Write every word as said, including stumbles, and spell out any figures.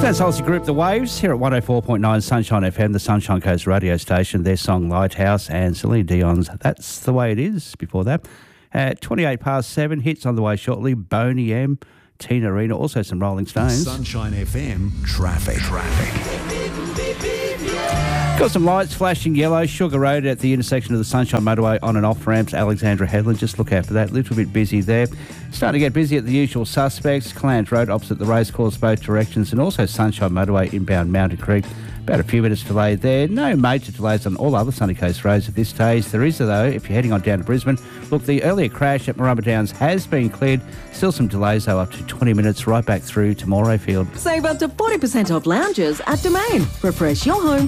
That's Halsey Group, The Waves, here at one oh four point nine Sunshine F M, the Sunshine Coast radio station. Their song Lighthouse and Celine Dion's That's the Way It Is before that. At twenty-eight past seven, hits on the way shortly. Boney M, Tina Arena, also some Rolling Stones. Sunshine F M, traffic. Traffic. Got some lights flashing yellow. Sugar Road at the intersection of the Sunshine Motorway on and off ramps. Alexandra Headland, just look out for that. A little bit busy there. Starting to get busy at the usual suspects. Clange Road opposite the racecourse, both directions, and also Sunshine Motorway inbound Mountain Creek. About a few minutes delayed there. No major delays on all other Sunny Coast roads at this stage. There is, though, if you're heading on down to Brisbane. Look, the earlier crash at Marumba Downs has been cleared. Still some delays, though, up to twenty minutes right back through to Morayfield. Save up to forty percent off lounges at Domain. Refresh your home